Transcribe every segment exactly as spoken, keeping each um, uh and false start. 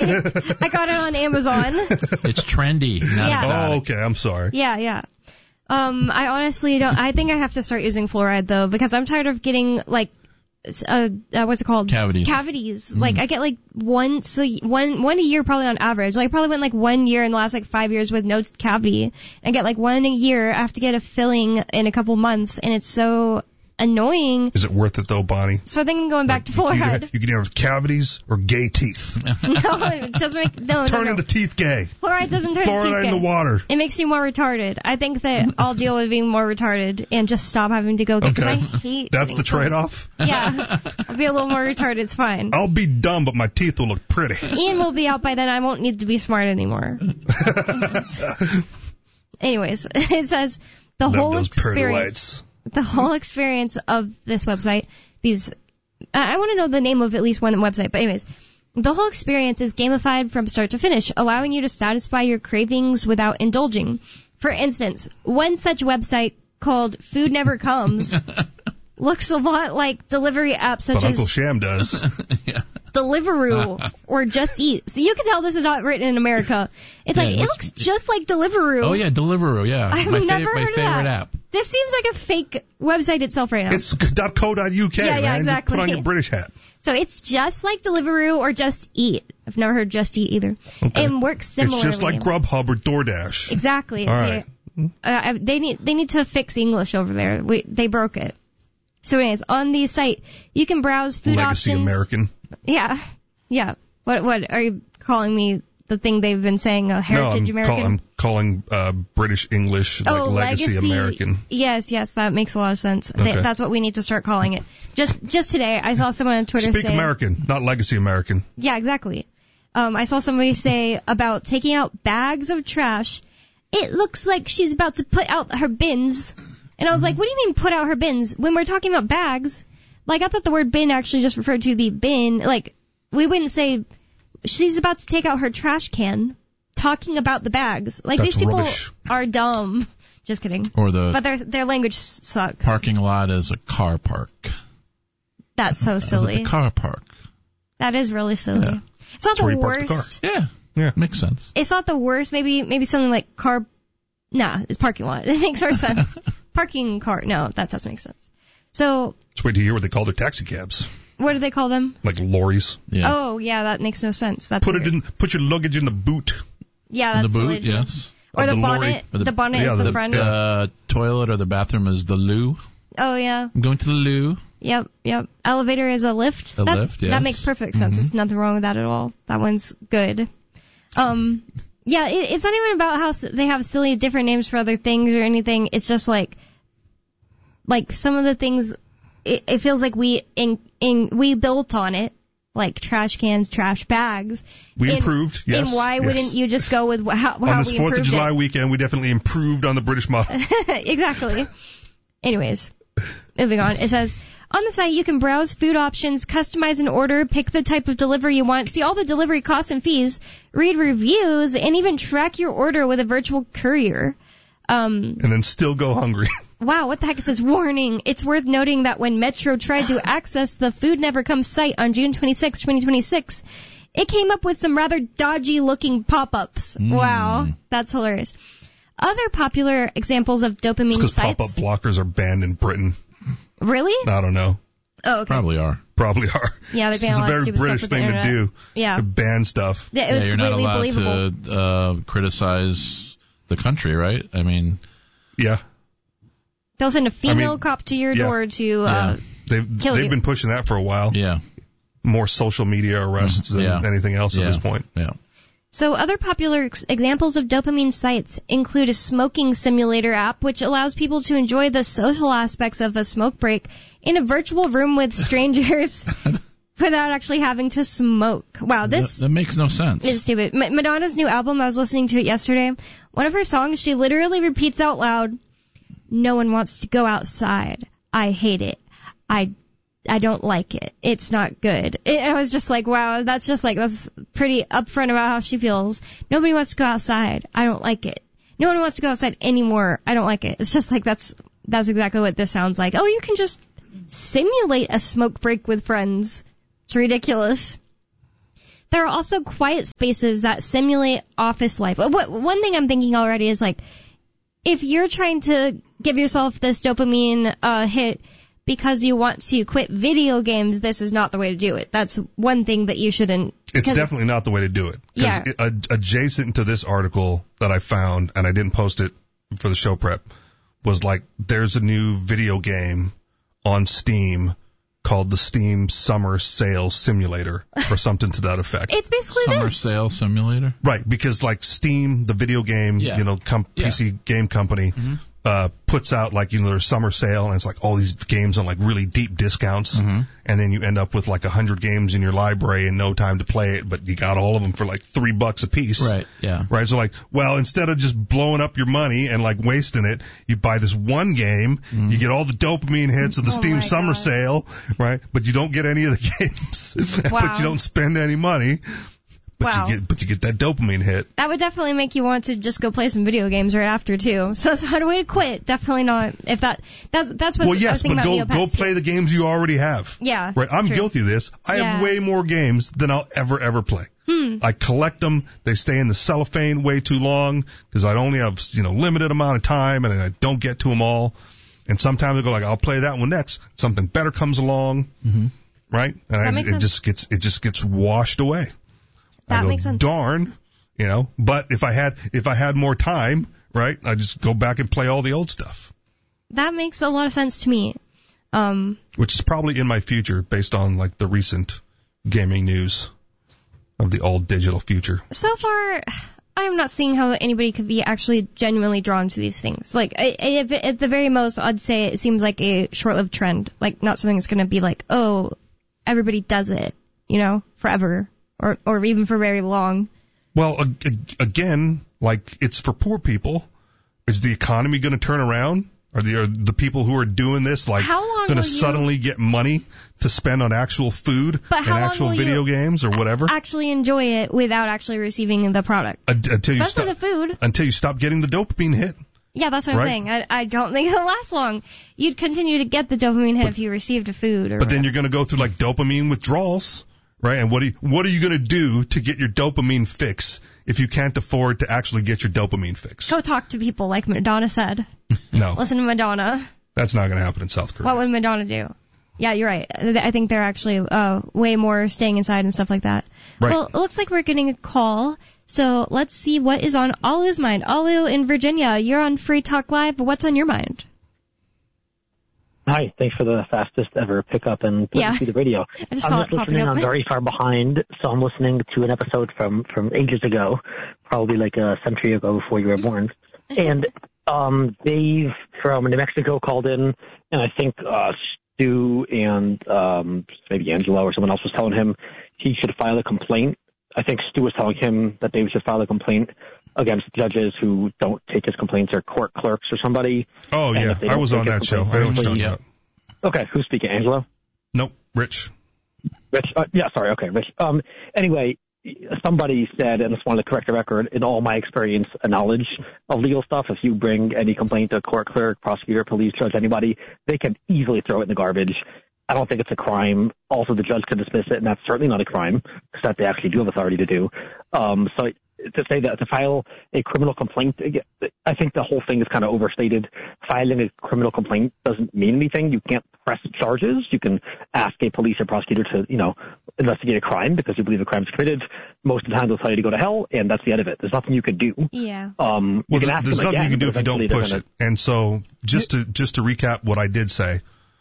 I got it on Amazon. It's trendy. Not Yeah. exotic. Oh, okay. I'm sorry. Yeah, yeah. Um, I honestly don't. I think I have to start using fluoride though, because I'm tired of getting like, uh, uh what's it called? Cavities. Cavities. Mm. Like I get like once a, one one a year probably on average. Like I probably went like one year in the last like five years with no cavity. I get like one a year. I have to get a filling in a couple months, and it's so annoying. Is it worth it though, Bonnie? So I think I'm going back to You can, fluoride. either, you can either have cavities or gay teeth. No, it doesn't make no Turning no no. the teeth gay. Fluoride doesn't turn the teeth Fluoride in gay. the water. It makes you more retarded. I think that I'll deal with being more retarded and just stop having to go get, because Okay. I hate That's the getting trade-off? Yeah. I'll be a little more retarded. It's fine. I'll be dumb, but my teeth will look pretty. Ian will be out by then. I won't need to be smart anymore. Anyways, it says the Love whole those pearly experience, whites. the whole experience of this website, these, I I want to know the name of at least one website, but anyways, the whole experience is gamified from start to finish, allowing you to satisfy your cravings without indulging. For instance, one such website called Food Never Comes looks a lot like delivery apps such But as Uncle Sham does. Yeah. Deliveroo or Just Eat. So you can tell this is not written in America. It's Yeah, like, it it looks- looks just like Deliveroo. Oh, yeah, Deliveroo, yeah. I've my never favorite, my heard of favorite that. app. This seems like a fake website itself right now. It's .co.uk, Yeah, yeah, man. exactly. Just put on your British hat. So it's just like Deliveroo or Just Eat. I've never heard Just Eat either. Okay. And works similarly. It's just like Grubhub or DoorDash. Exactly. All See, right. uh, they need they need to fix English over there. We, they broke it. So anyways, on the site, you can browse food Legacy options. American. Yeah. Yeah. What what are you calling me? The thing they've been saying, uh, Heritage no, I'm, American? call, I'm calling uh, British English like oh, Legacy, American. Yes, yes, that makes a lot of sense. Okay. Th- that's what we need to start calling it. Just just today, I saw someone on Twitter Speak say... American, not Legacy American. Yeah, exactly. Um, I saw somebody say about taking out bags of trash, it looks like she's about to put out her bins. And I was like, what do you mean put out her bins? When we're talking about bags, like I thought the word bin actually just referred to the bin. Like, we wouldn't say she's about to take out her trash can, talking about the bags. Like, That's these people rubbish. are dumb. Just kidding. Or the But their their language s- sucks. parking lot is a car park. That's so silly. The car park. That is really silly. Yeah. It's not That's where the you park the car. worst. Yeah. Yeah. Makes sense. It's not the worst. Maybe maybe something like car. Nah, it's parking lot. It makes more sense. Parking car. No, that doesn't make sense. So, Just wait to hear what they call their taxi cabs. what do they call them? Like lorries. Yeah. Oh, yeah, that makes no sense. That's Put weird. it in. Put your luggage in the boot. Yeah, In that's the boot, silly too. yes. Or Of the, the bonnet. lorry. Or the- The bonnet yeah, is the, the- front. The uh, toilet or the bathroom is the loo. Oh, yeah. I'm going to the loo. Yep, yep. Elevator is a lift. A That's, lift, yes. That makes perfect sense. Mhm. There's nothing wrong with that at all. That one's good. Um, yeah, it, it's not even about how s- they have silly different names for other things or anything. It's just like, like some of the things, it, it feels like we in, in we built on it, like trash cans, trash bags. We And- improved, yes, And why yes. wouldn't you just go with wh- how, how On this we Fourth of improved July it? weekend, we definitely improved on the British model. Exactly. Anyways, moving on. It says, on the site, you can browse food options, customize an order, pick the type of delivery you want, see all the delivery costs and fees, read reviews, and even track your order with a virtual courier. Um, And then still go hungry. wow, what the heck? It says, warning. It's worth noting that when Metro tried to access the Food Never Comes site on June twenty-sixth, twenty twenty-six, it came up with some rather dodgy-looking pop-ups. Mm. Wow, that's hilarious. Other popular examples of dopamine Because sites... pop-up blockers are banned in Britain. Really? I don't know. Oh, okay. Probably are. Probably are. Yeah, they This ban is a a lot of very stupid British stuff with the thing to internet. do. Yeah. To ban stuff. Yeah, it was yeah, you're not completely allowed believable. to uh, criticize the country, right? I mean, Yeah. They'll send a female I mean, cop to your yeah. door to uh, They've, kill they've you. been pushing that for a while. yeah. More social media arrests than Yeah. anything else yeah. at this point. Yeah. So other popular ex- examples of dopamine sites include a smoking simulator app, which allows people to enjoy the social aspects of a smoke break in a virtual room with strangers without actually having to smoke. Wow, this That, that makes no sense. is stupid. Ma- Madonna's new album, I was listening to it yesterday. One of her songs, she literally repeats out loud, "No one wants to go outside. I hate it. I I don't like it. It's not good." It, I was just like, wow, that's just like, that's pretty upfront about how she feels. Nobody wants to go outside. I don't like it. No one wants to go outside anymore. I don't like it. It's just like, that's, that's exactly what this sounds like. Oh, you can just simulate a smoke break with friends. It's ridiculous. there are also quiet spaces that simulate office life. What, one thing I'm thinking already is like, if you're trying to give yourself this dopamine uh, hit because you want to quit video games, this is not the way to do it. That's one thing that you shouldn't. It's definitely not the way to do it. Yeah. It, uh, adjacent to this article that I found, and I didn't post it for the show prep, was like, there's a new video game on Steam called the Steam Summer Sale Simulator, or something to that effect. It's basically Summer this. Sale Simulator? Right, because like Steam, the video game, Yeah. you know, com- Yeah. P C game company, Mm-hmm. uh, puts out like, you know, their summer sale, and it's like all these games on like really deep discounts, Mm-hmm. and then you end up with like a hundred games in your library and no time to play it, but you got all of them for like three bucks a piece. Right, yeah. Right, so like, well, instead of just blowing up your money and like wasting it, you buy this one game, Mm-hmm. you get all the dopamine hits of the Oh Steam my Summer God. Sale, right? But you don't get any of the games, Wow. but you don't spend any money. But Wow. you get, but you get that dopamine hit. That would definitely make you want to just go play some video games right after too. So that's not a way to quit. Definitely not. If that, that that's what Well, I was yes, thinking but about go go Neopets, too. play the games you already have. Yeah. Right. I'm true. guilty of this. I Yeah. have way more games than I'll ever ever play. Hmm. I collect them. They stay in the cellophane way too long because I only have, you know, limited amount of time, and I don't get to them all. And sometimes I go like, I'll play that one next. Something better comes along. Mm-hmm. Right. And That I, makes it sense. just gets it just gets washed away. That I go, makes sense. Darn, you know. But if I had if I had more time, right, I just go back and play all the old stuff, That makes a lot of sense to me. Um, which is probably in my future based on like the recent gaming news of the all digital future. so far, I am not seeing how anybody could be actually genuinely drawn to these things. Like, I, I, if, at the very most, I'd say it seems like a short-lived trend. Like, not something that's going to be like, oh, everybody does it, you know, forever, or or even for very long. Well, a- a- again, like it's for poor people. Is the economy going to turn around? Are the are the people who are doing this like How long going to will you- suddenly get money to spend on actual food But and how long actual will you video games or whatever? Actually enjoy it without actually receiving the product. Ad- until you Especially stop the food. until you stop getting the dopamine hit. Yeah, that's what I'm Right. saying. I, I don't think it'll last long. You'd continue to get the dopamine hit if you received a food. Or But then whatever. you're going to go through like dopamine withdrawals, right? And what are you, what are you going to do to get your dopamine fix if you can't afford to actually get your dopamine fix? Go talk to people like Madonna said. No, Listen to Madonna. that's not going to happen in South Korea. What would Madonna do? Yeah, you're right. I think they're actually uh, way more staying inside and stuff like that. Right. Well, it looks like we're getting a call. So let's see what is on Alu's mind. Alu in Virginia, you're on Free Talk Live. What's on your mind? Hi, thanks for the fastest ever pickup and putting Yeah. through the radio. I just saw I'm it just popping listening. up. I'm very far behind, so I'm listening to an episode from from ages ago, probably like a century ago before you were born. And um, Dave from New Mexico called in, and I think uh, Stu and um, maybe Angelo or someone else was telling him he should file a complaint. I think Stu was telling him that Dave should file a complaint against judges who don't take his complaints, or court clerks or somebody. Oh And yeah, if they I don't was take on his that show. I complaint know what you're talking Yeah. about. Okay, who's speaking? Angelo? Nope, Rich. Rich, uh, yeah, sorry, okay, Rich. Um, anyway, somebody said, and I just wanted to correct the record, in all my experience and knowledge of legal stuff, if you bring any complaint to a court clerk, prosecutor, police, judge, anybody, they can easily throw it in the garbage. I don't think it's a crime. Also, the judge can dismiss it, and that's certainly not a crime, because that they actually do have authority to do. Um, so to say that, to file a criminal complaint, I think the whole thing is kind of overstated. Filing a criminal complaint doesn't mean anything. You can't press charges. You can ask a police or prosecutor to, you know, investigate a crime because you believe a crime is committed. Most of the time, they'll tell you to go to hell, and that's the end of it. There's nothing you can do. Yeah. Um, Well, you can there- ask there's them nothing again, you can do but if you don't eventually push they're it. And so, just to just to recap what I did say,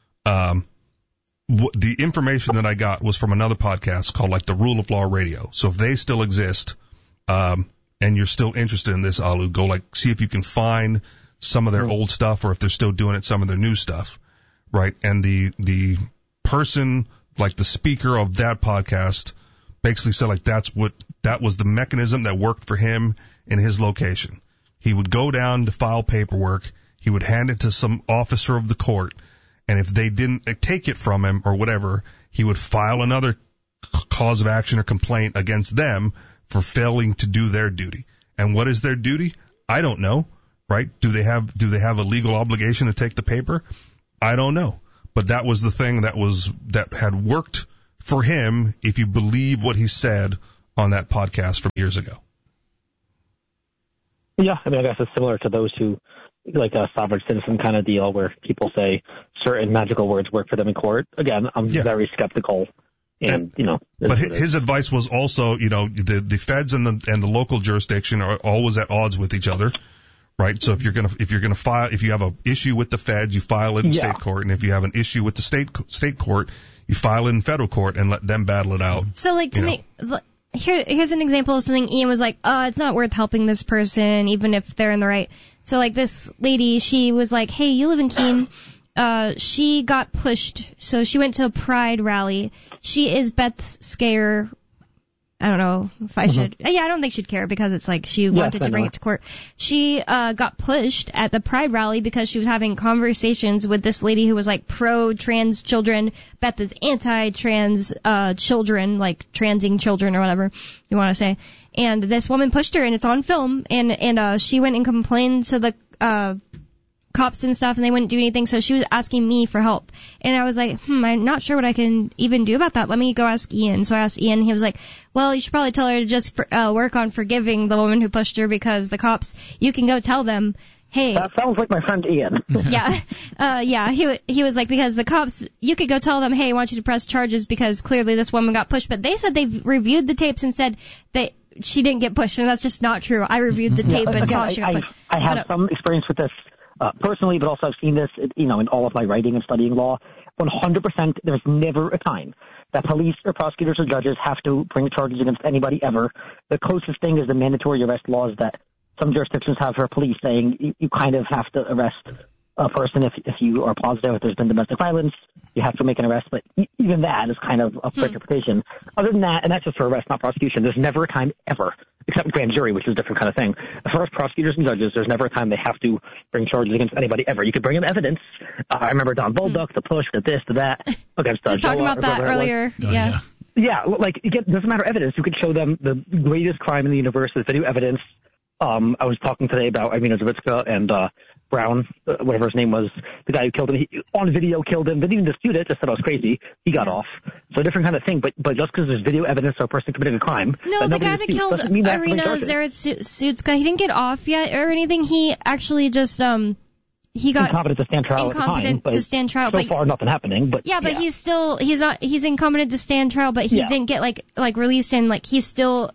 um, wh- the information that I got was from another podcast called like the Rule of Law Radio. So if they still exist, um, and you're still interested in this, Alu, go like see if you can find some of their old stuff, or if they're still doing it, some of their new stuff, right? And the the person, like the speaker of that podcast, basically said like that's what that was the mechanism that worked for him in his location. He would go down to file paperwork. He would hand it to some officer of the court, and if they didn't take it from him or whatever, he would file another c- cause of action or complaint against them for failing to do their duty. And what is their duty? I don't know, right? Do they have do they have a legal obligation to take the paper? I don't know. But that was the thing that was that had worked for him, if you believe what he said on that podcast from years ago. Yeah, I mean, I guess it's similar to those who, like a sovereign citizen kind of deal where people say certain magical words work for them in court. Again, I'm Yeah. very skeptical. And, And- you know, But it's hi- what it is. his advice was also, you know, the the feds and the and the local jurisdiction are always at odds with each other, right? So if you're gonna if you're gonna file if you have an issue with the feds, you file it in Yeah. state court, and if you have an issue with the state state court, you file it in federal court and let them battle it out. So, like, to You know. make, l- here, here's an example of something Ian was like, uh, it's not worth helping this person, even if they're in the right. So, like, this lady, she was like, hey, you live in Keene. Uh, she got pushed, so she went to a Pride rally. She is Beth Scayer. I don't know if I should. Yeah, I don't think she'd care because it's like she wanted I to bring know. it to court. She uh got pushed at the Pride rally because she was having conversations with this lady who was like pro-trans children. Beth is anti-trans uh children, like transing children or whatever you want to say. And this woman pushed her, and it's on film. And and uh she went and complained to the uh cops and stuff, and they wouldn't do anything, so she was asking me for help. And I was like, hmm, I'm not sure what I can even do about that. Let me go ask Ian. So I asked Ian, he was like, well, you should probably tell her to just uh, work on forgiving the woman who pushed her, because the cops, you can go tell them, hey, That sounds like my friend Ian. yeah, uh, yeah, he wa- he was like, because the cops, you could go tell them, hey, I want you to press charges because clearly this woman got pushed, but they said they've reviewed the tapes and said that she didn't get pushed, and that's just not true. I reviewed the tape and Again, saw I, she got I, pushed. I have But, uh, some experience with this uh, personally, but also I've seen this, you know, in all of my writing and studying law. one hundred percent, there's never a time that police or prosecutors or judges have to bring charges against anybody ever. The closest thing is the mandatory arrest laws that some jurisdictions have for police, saying you, you kind of have to arrest a person if if you are positive if there's been domestic violence. You have to make an arrest, but e- even that is kind of up for Hmm. interpretation. Other than that, and that's just for arrest, not prosecution, there's never a time ever, except grand jury, which is a different kind of thing. As far as prosecutors and judges, there's never a time they have to bring charges against anybody ever. You could bring them evidence. Uh, I remember Don Bolduc, the push, the this, the that, against uh, just talking Joe, about that whoever it was. earlier. Oh, yeah. Yeah, like it get- doesn't matter evidence. You could show them the greatest crime in the universe with video evidence. Um, I was talking today about Irina Zavitska and uh, Brown, uh, whatever his name was, the guy who killed him. He, on video, killed him. Didn't even dispute it. Just said I was crazy. He got Yeah. off. So a different kind of thing. But but just because there's video evidence of a person committing a crime, No, that the nobody guy that disputes, killed doesn't mean they have to bring Irina charges. Zaretsutska, he didn't get off yet or anything. He actually just, um, he got Incompetent to stand trial at the time. incompetent But to stand trial. so But far, nothing happening. But yeah, but he's still, he's not, he's incompetent to stand trial, but he Yeah. didn't get like, like released and like he's still,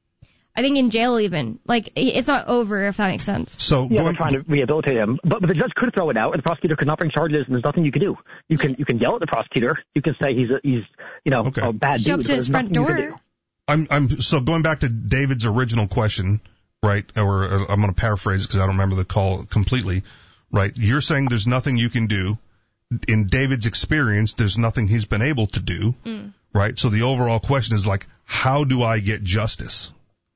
I think in jail even. Like, it's not over, if that makes sense. So Yeah, going, they're trying to rehabilitate him, but, but the judge could throw it out, and the prosecutor could not bring charges, and there's nothing you can do. You can you can yell at the prosecutor. You can say he's a, he's you know Okay. a bad Show up dude. to but his there's front nothing you can door. do. I'm I'm so going back to David's original question, right? Or uh, I'm going to paraphrase it because I don't remember the call completely, right? You're saying there's nothing you can do. In David's experience, there's nothing he's been able to do, Mm. right? So the overall question is like, how do I get justice?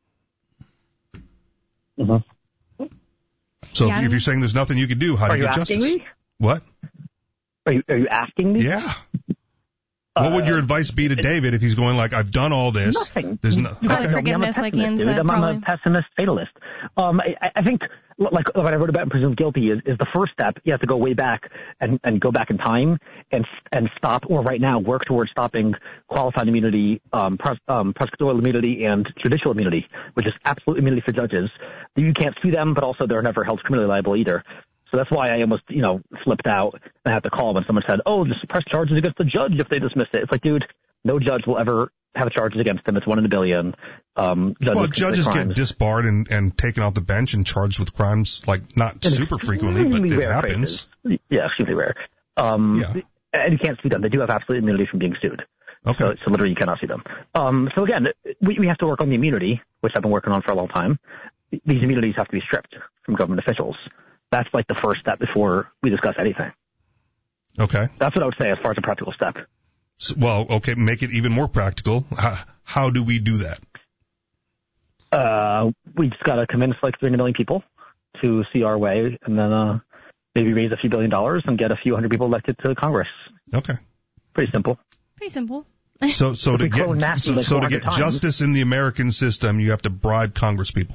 Mm-hmm. So Yeah. if, if you're saying there's nothing you can do, how do Are you you get asking justice? me? What? Are you are you asking me? Yeah. What would your Uh, advice be to David if he's going like, I've done all this? Nothing. There's no. Probably Okay. forget- I'm a Forgiveness, like pessimist, Ian dude. said, I'm, I'm probably. a pessimist fatalist. Um, I, I think, like what I wrote about in Presumed Guilty is, is the first step. You have to go way back and, and go back in time and and stop, or right now work towards stopping qualified immunity, um, pros, um, prosecutorial immunity, and judicial immunity, which is absolute immunity for judges. You can't sue them, but also they're never held criminally liable either. So that's why I almost, you know, flipped out and I had to call when someone said, "Oh, just press charges against the judge if they dismiss it." It's like, dude, no judge will ever have charges against them. It's one in a billion. Um, judges Well, commit judges get crimes. disbarred and, and taken off the bench and charged with crimes, like not In super frequently, but extremely it rare happens. cases. Yeah, extremely rare. Um, Yeah. And you can't sue them. They do have absolute immunity from being sued. Okay. So, so literally you cannot sue them. Um, so again, we, we have to work on the immunity, which I've been working on for a long time. These immunities have to be stripped from government officials. That's like the first step before we discuss anything. Okay. That's what I would say as far as a practical step. So, well, okay, make it even more practical. How, how do we do that? Uh, we just got to convince like three hundred million people to see our way, and then uh, maybe raise a few billion dollars and get a few hundred people elected to Congress. Okay. Pretty simple. Pretty simple. So, so If to we clone get nasty so, like so to four hundred get times- justice in the American system, you have to bribe Congress people.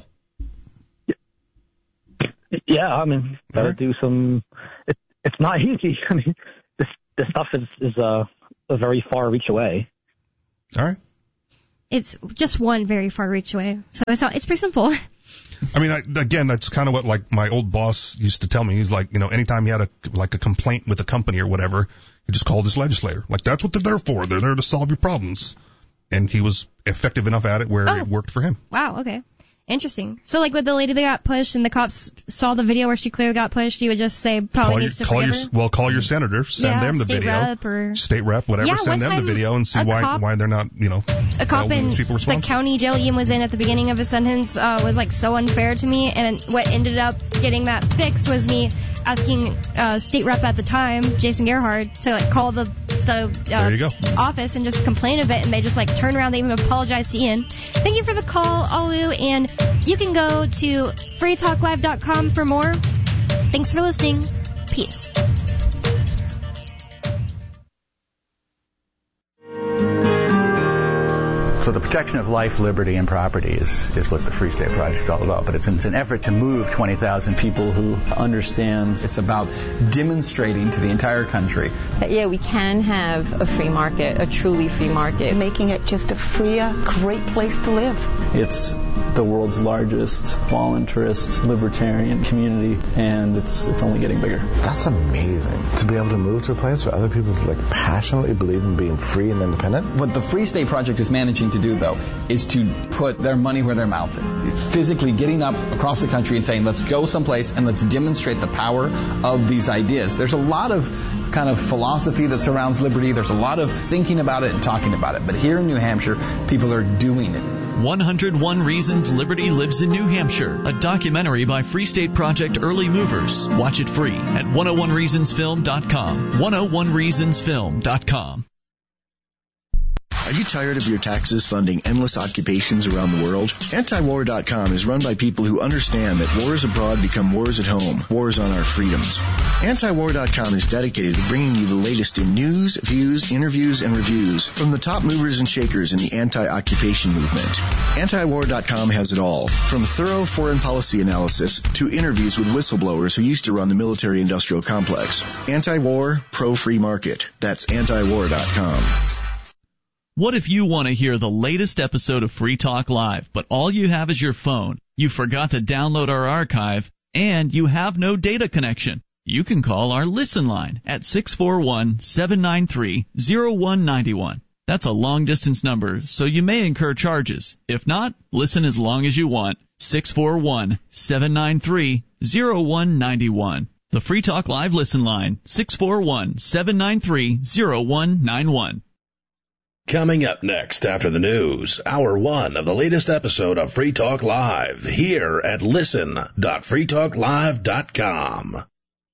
Yeah, I mean, gotta Alright. do some. It, it's not easy. I mean, this this stuff is is uh, a very far reach away. All right. it's just one very far reach away. So it's not, it's pretty simple. I mean, I, again, that's kind of what like my old boss used to tell me. He's like, you know, anytime he had a like a complaint with a company or whatever, he just called his legislator. Like, that's what they're there for. They're there to solve your problems. And he was effective enough at it where Oh. it worked for him. Wow, okay. Interesting. So, like, with the lady that got pushed and the cops saw the video where she clearly got pushed, you would just say probably Call your, needs to call forgive your, her? well, call your senator, send Yeah, them the state video, rep or- state rep, whatever, Yeah, send one them the time video and see a why cop- why they're not, you know, A cop holding in these people the responsible. county jail Ian was in at the beginning of his sentence uh, was, like, so unfair to me, and what ended up getting that fixed was me asking uh, state rep at the time, Jason Gerhard, to, like, call the, the uh, There you go. office and just complain of it, and they just, like, turned around, they even apologized to Ian. Thank you for the call, Alu, and you can go to free talk live dot com for more. Thanks for listening. Peace. So the protection of life, liberty, and property is, is what the Free State Project is all about. But it's, it's an effort to move twenty thousand people who understand. It's about demonstrating to the entire country that, yeah, we can have a free market, a truly free market. Making it just a freer, great place to live. It's the world's largest voluntarist libertarian community, and it's it's only getting bigger. That's amazing, to be able to move to a place where other people like passionately believe in being free and independent. What the Free State Project is managing to do, though, is to put their money where their mouth is. Physically getting up across the country and saying, let's go someplace and let's demonstrate the power of these ideas. There's a lot of kind of philosophy that surrounds liberty. There's a lot of thinking about it and talking about it. But here in New Hampshire, people are doing it. one hundred one Reasons Liberty Lives in New Hampshire, a documentary by Free State Project Early Movers. Watch it free at one oh one reasons film dot com. one oh one reasons film dot com. Are you tired of your taxes funding endless occupations around the world? anti war dot com is run by people who understand that wars abroad become wars at home, wars on our freedoms. anti war dot com is dedicated to bringing you the latest in news, views, interviews, and reviews from the top movers and shakers in the anti-occupation movement. anti war dot com has it all, from thorough foreign policy analysis to interviews with whistleblowers who used to run the military-industrial complex. Anti-war, pro-free market. That's anti war dot com. What if you want to hear the latest episode of Free Talk Live, but all you have is your phone, you forgot to download our archive, and you have no data connection? You can call our Listen line at six four one, seven nine three, zero one nine one. That's a long-distance number, so you may incur charges. If not, listen as long as you want. six four one, seven nine three, zero one nine one. The Free Talk Live Listen line, six four one, seven nine three, zero one nine one. Coming up next after the news, hour one of the latest episode of Free Talk Live, here at listen dot free talk live dot com.